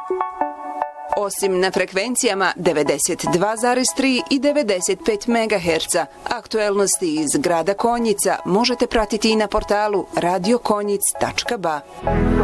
Osim na frekvencijama 92,3 i 95 MHz, aktuelnosti iz grada Konjica možete pratiti i na portalu radiokonjic.ba.